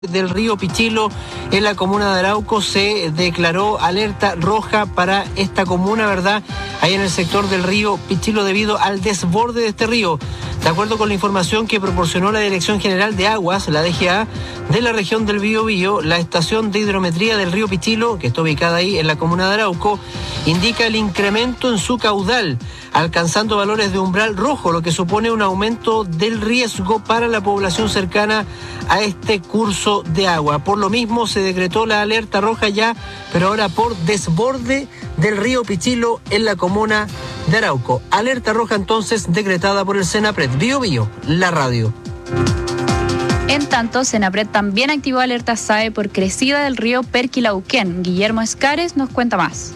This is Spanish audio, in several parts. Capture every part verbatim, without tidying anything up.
del río Pichilo en la comuna de Arauco se declaró alerta roja para esta comuna, ¿verdad? Ahí en el sector del río Pichilo debido al desborde de este río. De acuerdo con la información que proporcionó la Dirección General de Aguas, la D G A, de la región del Biobío, la estación de hidrometría del río Pichilo, que está ubicada ahí en la comuna de Arauco, indica el incremento en su caudal, alcanzando valores de umbral rojo, lo que supone un aumento del riesgo para la población cercana a este curso de agua. Por lo mismo se decretó la alerta roja ya, pero ahora por desborde del río Pichilo en la comuna de Arauco. Alerta roja entonces decretada por el Senapred. Biobío, la radio. En tanto, Senapred también activó alerta S A E por crecida del río Perquilauquén. Guillermo Escares nos cuenta más.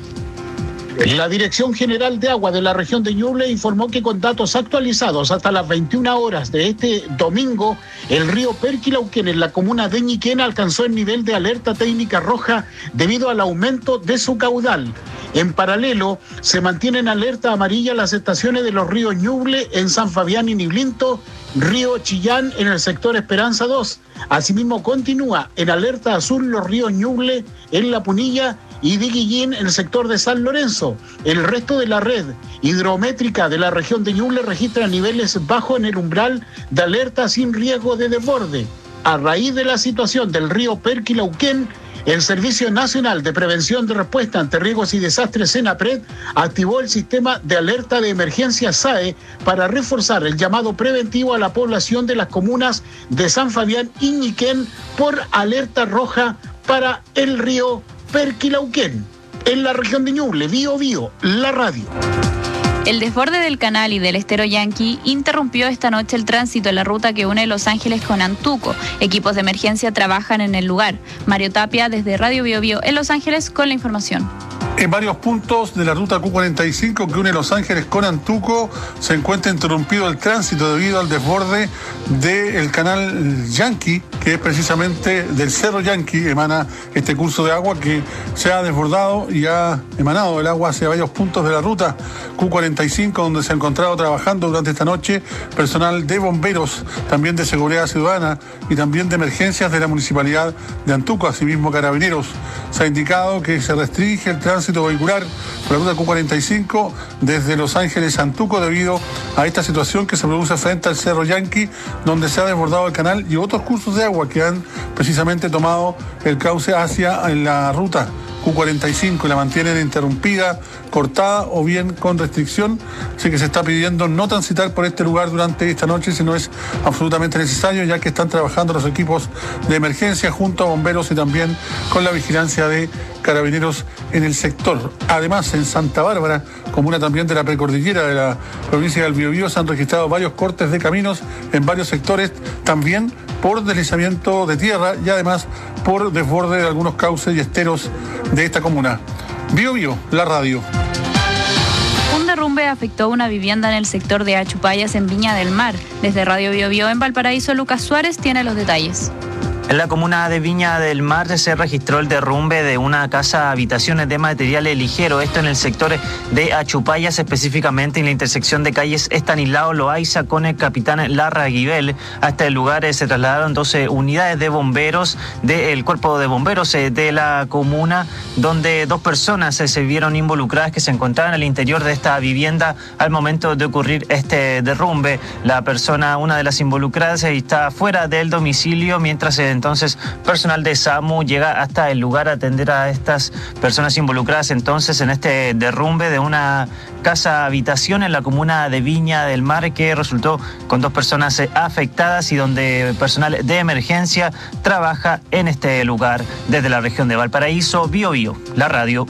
La Dirección General de Agua de la región de Ñuble informó que con datos actualizados hasta las veintiuna horas de este domingo, el río Perquilauquén en la comuna de Ñiquén alcanzó el nivel de alerta técnica roja debido al aumento de su caudal. En paralelo, se mantienen alerta amarilla las estaciones de los ríos Ñuble en San Fabián y Niblinto, río Chillán en el sector Esperanza dos. Asimismo, continúa en alerta azul los ríos Ñuble en La Punilla y Diguillín en el sector de San Lorenzo. El resto de la red hidrométrica de la región de Ñuble registra niveles bajos en el umbral de alerta sin riesgo de desborde. A raíz de la situación del río Perquilauquén, el Servicio Nacional de Prevención de Respuesta ante Riesgos y Desastres, Senapred, activó el sistema de alerta de emergencia S A E para reforzar el llamado preventivo a la población de las comunas de San Fabián y Ñiquén por alerta roja para el río Perquilauquén. En la región de Ñuble, Biobío, la radio. El desborde del canal y del estero Yanqui interrumpió esta noche el tránsito en la ruta que une Los Ángeles con Antuco. Equipos de emergencia trabajan en el lugar. Mario Tapia, desde Radio Biobío en Los Ángeles, con la información. En varios puntos de la ruta Q cuarenta y cinco que une Los Ángeles con Antuco se encuentra interrumpido el tránsito debido al desborde del canal Yanqui, que es precisamente del Cerro Yanqui, emana este curso de agua que se ha desbordado y ha emanado el agua hacia varios puntos de la ruta Q cuarenta y cinco, donde se ha encontrado trabajando durante esta noche personal de bomberos, también de seguridad ciudadana y también de emergencias de la municipalidad de Antuco, asimismo carabineros. Se ha indicado que se restringe el tránsito vehicular por la ruta Q cuarenta y cinco desde Los Ángeles a Antuco debido a esta situación que se produce frente al Cerro Yanqui, donde se ha desbordado el canal y otros cursos de agua que han precisamente tomado el cauce hacia la ruta Q cuarenta y cinco y la mantienen interrumpida, cortada o bien con restricción. Así que se está pidiendo no transitar por este lugar durante esta noche si no es absolutamente necesario, ya que están trabajando los equipos de emergencia junto a bomberos y también con la vigilancia de carabineros en el sector. Además, en Santa Bárbara, comuna también de la precordillera de la provincia del Biobío, se han registrado varios cortes de caminos en varios sectores, también por deslizamiento de tierra y además por desborde de algunos cauces y esteros de esta comuna. Biobío, la radio. Un derrumbe afectó una vivienda en el sector de Achupayas en Viña del Mar. Desde Radio Biobío en Valparaíso, Lucas Suárez tiene los detalles. En la comuna de Viña del Mar se registró el derrumbe de una casa habitaciones de materiales ligeros, esto en el sector de Achupayas, específicamente en la intersección de calles Estanislao Loaiza con el capitán Larraguibel. Hasta el lugar se trasladaron doce unidades de bomberos del cuerpo de bomberos de la comuna, donde dos personas se vieron involucradas que se encontraban al interior de esta vivienda al momento de ocurrir este derrumbe. La persona, una de las involucradas, está fuera del domicilio, mientras se entonces personal de SAMU llega hasta el lugar a atender a estas personas involucradas entonces en este derrumbe de una casa habitación en la comuna de Viña del Mar que resultó con dos personas afectadas y donde personal de emergencia trabaja en este lugar. Desde la región de Valparaíso, Biobío, la radio.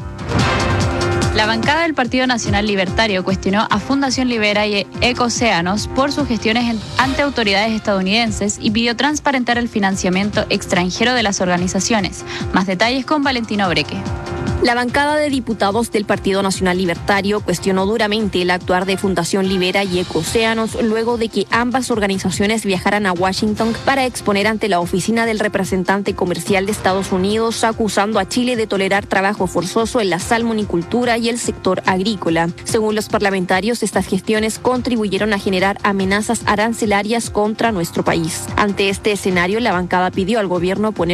La bancada del Partido Nacional Libertario cuestionó a Fundación Libera y Ecocéanos por sus gestiones ante autoridades estadounidenses y pidió transparentar el financiamiento extranjero de las organizaciones. Más detalles con Valentino Breque. La bancada de diputados del Partido Nacional Libertario cuestionó duramente el actuar de Fundación Libera y Ecocéanos luego de que ambas organizaciones viajaran a Washington para exponer ante la oficina del representante comercial de Estados Unidos, acusando a Chile de tolerar trabajo forzoso en la salmonicultura y el sector agrícola. Según los parlamentarios, estas gestiones contribuyeron a generar amenazas arancelarias contra nuestro país. Ante este escenario, la bancada pidió al gobierno poner